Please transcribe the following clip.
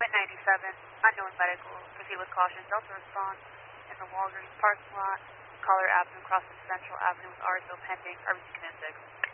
At 97, unknown medical. Proceed with caution. Delta response in the Walgreens parking lot. Collar Avenue crossing Central Avenue with RSO pending. RBC Command 6.